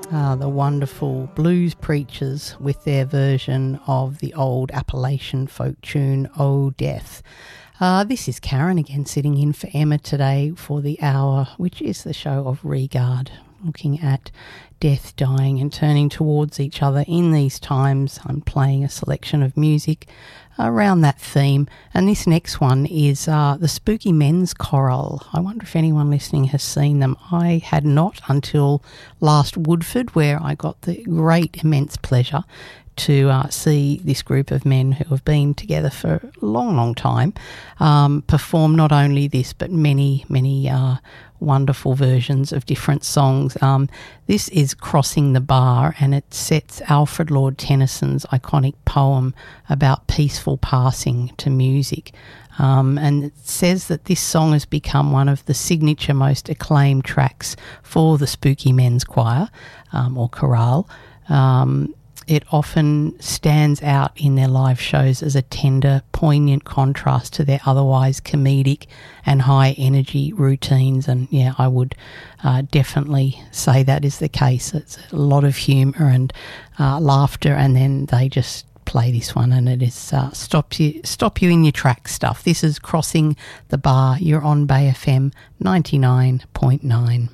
The wonderful Blues Preachers with their version of the old Appalachian folk tune, Oh Death. This is Karen again, sitting in for Emma today for the hour, which is the show of Regard, looking at death, dying and turning towards each other in these times. I'm playing a selection of music around that theme, and this next one is the Spooky Men's Chorale. I wonder if anyone listening has seen them. I had not until last Woodford, where I got the great immense pleasure to see this group of men who have been together for a long time perform not only this but many wonderful versions of different songs. This is Crossing the Bar, and it sets Alfred Lord Tennyson's iconic poem about peaceful passing to music. And it says that this song has become one of the signature most acclaimed tracks for the Spooky Men's Choir or Chorale. It often stands out in their live shows as a tender, poignant contrast to their otherwise comedic and high-energy routines. And, yeah, I would definitely say that is the case. It's a lot of humour and laughter, and then they just play this one, and it is stop you in your track stuff. This is Crossing the Bar. You're on Bay FM 99.9.